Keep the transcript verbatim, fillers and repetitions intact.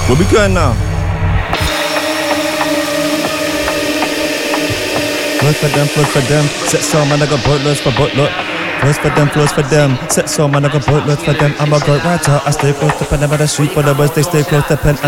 Where we going now? Flows for them, flows for them. Set sail, man, I got boatloads for boatload. Flows for them, flows for them. Set sail, man, I got boatloads for them. I'm a great writer. I stay close to pen, I'm at a street for the words. They stay close to pen.